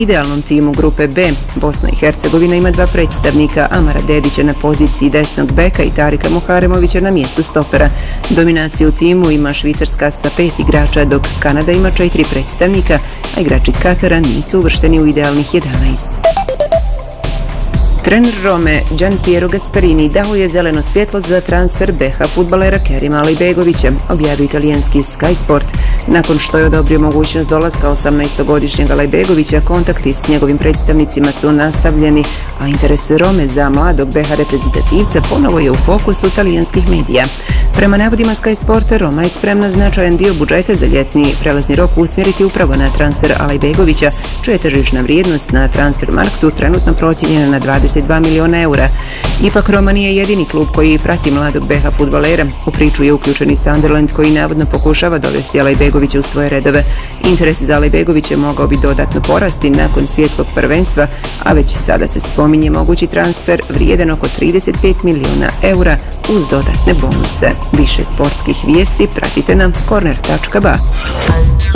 idealnom timu grupe B. Bosna i Hercegovina ima dva predstavnika, Amara Dedića na poziciji desnog beka i Tarika Muharemovića na mjestu stopera. Dominaciju u timu ima Švicarska sa 5 igrača, dok Kanada ima 4 predstavnika, a igrači Katara nisu uvršteni u idealnih 11. Trener Rome Gianpiero Gasperini dao je zeleno svjetlo za transfer BiH fudbalera Kerima Alibegovića, objavio italijanski Sky Sport. Nakon što je odobrio mogućnost dolaska 18-godišnjeg Alibegovića, kontakti s njegovim predstavnicima su nastavljeni, a interes Rome za mladog BiH reprezentativca ponovo je u fokusu talijanskih medija. Prema navodima Sky Sporta, Roma je spremna značajan dio budžeta za ljetni prelazni rok usmjeriti upravo na transfer Alibegovića, čija je tržišna vrijednost na Transfermarktu trenutno procijenjena na 22 miliona eura. Ipak Roma nije jedini klub koji prati mladog BiH fudbalera. U priču je uključen i Sunderland, koji navodno pokušava dovesti Alibegovića u svoje redove. Interes za Alibegovića mogao bi dodatno porasti nakon svjetskog prvenstva, a već sada se spominje mogući transfer vrijedan oko 35 miliona eura uz dodatne bonuse. Više sportskih vijesti pratite na corner.ba.